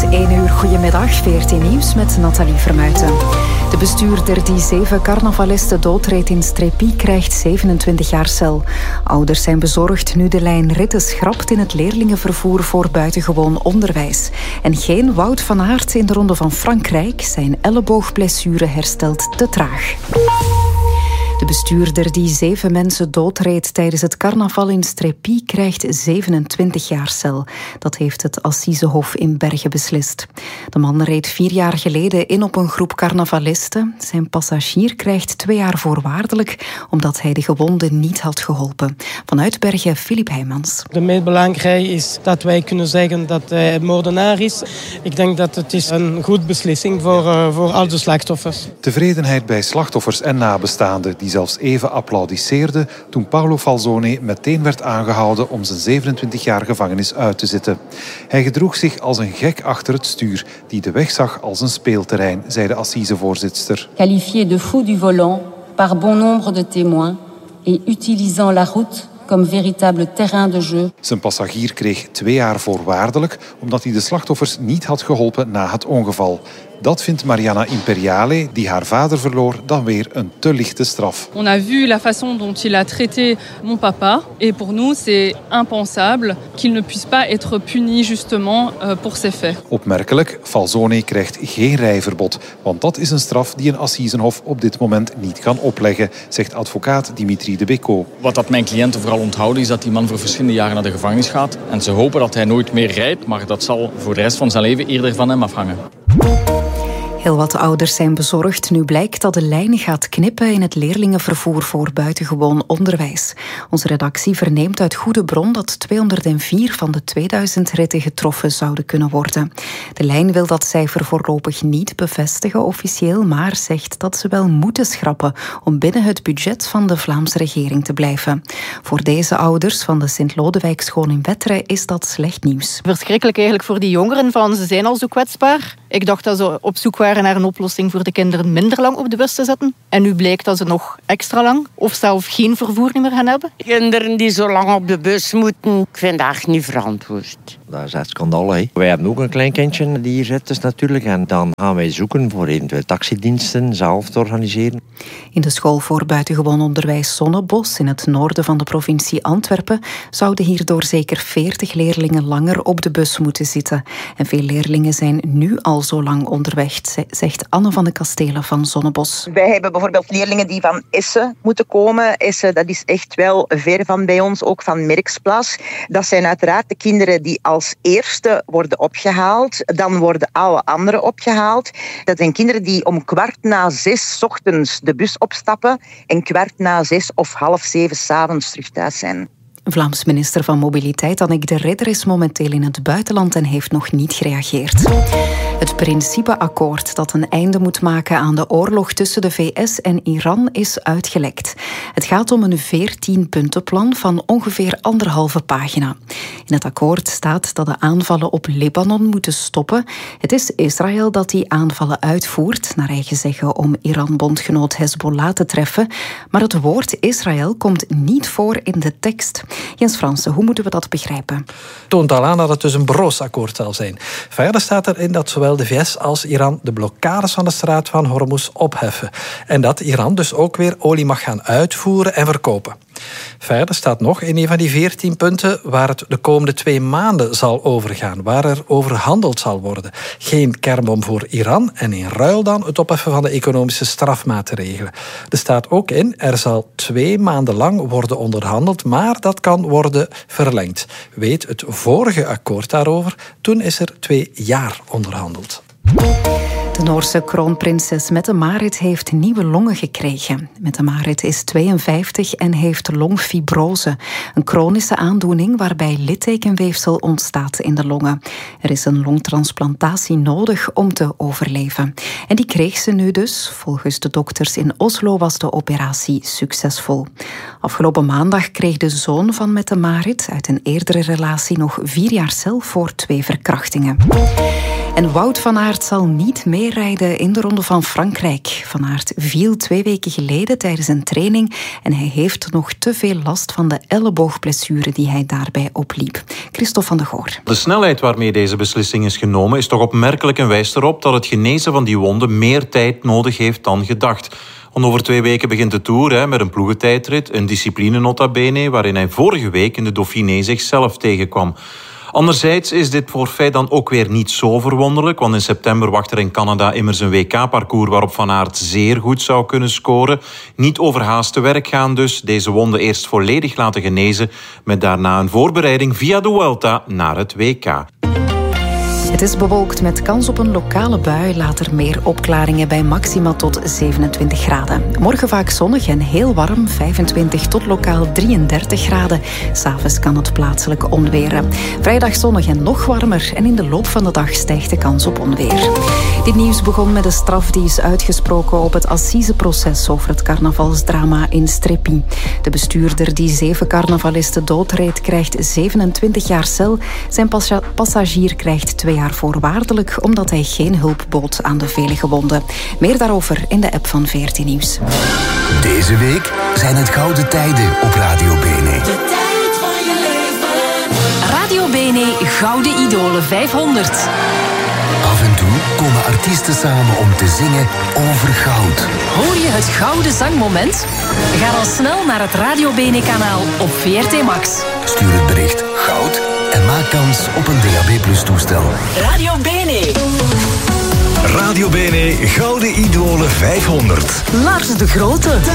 1 uur. Goedemiddag, VRT Nieuws met Nathalie Vermuijten. De bestuurder die 7 carnavalisten doodreed in Strépy krijgt 27 jaar cel. Ouders zijn bezorgd nu de lijn ritten schrapt in het leerlingenvervoer voor buitengewoon onderwijs. En geen Wout van Aert in de Ronde van Frankrijk. Zijn elleboogblessure herstelt te traag. De bestuurder die 7 mensen doodreed tijdens het carnaval in Strépy krijgt 27 jaar cel. Dat heeft het Assisehof in Bergen beslist. De man reed 4 jaar geleden in op een groep carnavalisten. Zijn passagier krijgt 2 jaar voorwaardelijk omdat hij de gewonden niet had geholpen. Vanuit Bergen, Filip Heijmans. De meest belangrijke is dat wij kunnen zeggen dat hij moordenaar is. Ik denk dat het is een goede beslissing voor al de slachtoffers. Tevredenheid bij slachtoffers en nabestaanden die zelfs even applaudisseerden toen Paolo Falzone meteen werd aangehouden om zijn 27 jaar gevangenis uit te zitten. Hij gedroeg zich als een gek achter het stuur die de weg zag als een speelterrein, zei de assisevoorzitter. Qualifié de fou du volant par bon nombre de témoins et utilisant la route comme véritable terrain de jeu. Zijn passagier kreeg 2 jaar voorwaardelijk omdat hij de slachtoffers niet had geholpen na het ongeval. Dat vindt Mariana Imperiale, die haar vader verloor, dan weer een te lichte straf. On a vu la façon dont il a traité mon papa et pour nous c'est impensable qu'il ne puisse pas être puni justement pour ces faits. Opmerkelijk, Falzone krijgt geen rijverbod, want dat is een straf die een assisenhof op dit moment niet kan opleggen, zegt advocaat Dimitri de Becco. Wat dat mijn cliënten vooral onthouden is dat die man voor verschillende jaren naar de gevangenis gaat en ze hopen dat hij nooit meer rijdt, maar dat zal voor de rest van zijn leven eerder van hem afhangen. Heel wat ouders zijn bezorgd nu blijkt dat de lijn gaat knippen in het leerlingenvervoer voor buitengewoon onderwijs. Onze redactie verneemt uit goede bron dat 204 van de 2000 ritten getroffen zouden kunnen worden. De lijn wil dat cijfer voorlopig niet bevestigen officieel, maar zegt dat ze wel moeten schrappen om binnen het budget van de Vlaamse regering te blijven. Voor deze ouders van de Sint-Lodewijkschool in Wetteren is dat slecht nieuws. Verschrikkelijk eigenlijk voor die jongeren, van ze zijn al zo kwetsbaar. Ik dacht dat ze op zoek waren naar een oplossing voor de kinderen minder lang op de bus te zetten. En nu blijkt dat ze nog extra lang of zelfs geen vervoer meer gaan hebben. Kinderen die zo lang op de bus moeten, ik vind dat echt niet verantwoord. Dat is echt schandaal. Hè. Wij hebben ook een klein kindje die hier zit dus natuurlijk. En dan gaan wij zoeken voor eventueel taxidiensten zelf te organiseren. In de school voor buitengewoon onderwijs Zonnebos in het noorden van de provincie Antwerpen zouden hierdoor zeker 40 leerlingen langer op de bus moeten zitten. En veel leerlingen zijn nu al zo lang onderweg, zegt Anne van de Kastelen van Zonnebos. Wij hebben bijvoorbeeld leerlingen die van Essen moeten komen. Essen, dat is echt wel ver van bij ons, ook van Merksplas. Dat zijn uiteraard de kinderen die als eerste worden opgehaald. Dan worden alle anderen opgehaald. Dat zijn kinderen die om 6:15 ochtends de bus opstappen en 6:15 of 6:30 s'avonds terug thuis zijn. Vlaams minister van Mobiliteit Annick de Ridder is momenteel in het buitenland en heeft nog niet gereageerd. Het principeakkoord dat een einde moet maken aan de oorlog tussen de VS en Iran is uitgelekt. Het gaat om een 14-puntenplan van ongeveer 1,5 pagina. In het akkoord staat dat de aanvallen op Libanon moeten stoppen. Het is Israël dat die aanvallen uitvoert, naar eigen zeggen om Iran-bondgenoot Hezbollah te treffen. Maar het woord Israël komt niet voor in de tekst. Jens Fransen, hoe moeten we dat begrijpen? Toont al aan dat het dus een broos akkoord zal zijn. Verder staat erin dat zowel de VS als Iran de blokkades van de straat van Hormuz opheffen. En dat Iran dus ook weer olie mag gaan uitvoeren en verkopen. Verder staat nog in een van die 14 punten waar het de komende 2 maanden zal overgaan, waar er over handeld zal worden. Geen kernbom voor Iran en in ruil dan het opheffen van de economische strafmaatregelen. Er staat ook in, er zal 2 maanden lang worden onderhandeld, maar dat kan worden verlengd. Weet het vorige akkoord daarover, toen is er 2 jaar onderhandeld. De Noorse kroonprinses Mette-Marit heeft nieuwe longen gekregen. Mette-Marit is 52 en heeft longfibrose, een chronische aandoening waarbij littekenweefsel ontstaat in de longen. Er is een longtransplantatie nodig om te overleven. En die kreeg ze nu dus. Volgens de dokters in Oslo was de operatie succesvol. Afgelopen maandag kreeg de zoon van Mette-Marit uit een eerdere relatie nog 4 jaar cel voor 2 verkrachtingen. En Wout van Aert zal niet meerijden in de Ronde van Frankrijk. Van Aert viel 2 weken geleden tijdens een training en hij heeft nog te veel last van de elleboogblessure die hij daarbij opliep. Christophe van de Goor. De snelheid waarmee deze beslissing is genomen is toch opmerkelijk en wijst erop dat het genezen van die wonden meer tijd nodig heeft dan gedacht. Want over 2 weken begint de Tour met een ploegentijdrit, een discipline nota bene, waarin hij vorige week in de Dauphiné zichzelf tegenkwam. Anderzijds is dit forfait dan ook weer niet zo verwonderlijk, want in september wacht er in Canada immers een WK-parcours waarop Van Aert zeer goed zou kunnen scoren. Niet overhaast te werk gaan dus, deze wonden eerst volledig laten genezen, met daarna een voorbereiding via de Vuelta naar het WK. Het is bewolkt met kans op een lokale bui. Later meer opklaringen bij maxima tot 27 graden. Morgen vaak zonnig en heel warm, 25 tot lokaal 33 graden. 'S'avonds kan het plaatselijk onweren. Vrijdag zonnig en nog warmer en in de loop van de dag stijgt de kans op onweer. Dit nieuws begon met de straf die is uitgesproken op het assiseproces over het carnavalsdrama in Strépy. De bestuurder die 7 carnavalisten doodreed krijgt 27 jaar cel. Zijn passagier krijgt 2 jaar voorwaardelijk omdat hij geen hulp bood aan de vele gewonden. Meer daarover in de app van VRT Nieuws. Deze week zijn het gouden tijden op Radio Bene. De tijd van je leven. Radio Bene Gouden Idolen 500. Af en toe komen artiesten samen om te zingen over goud. Hoor je het gouden zangmoment? Ga dan snel naar het Radio Bene kanaal op VRT Max. Stuur het bericht goud en maak kans op een DAB+ toestel. Radio Bene. Radio Bene Gouden Idolen 500. Lars de Grote.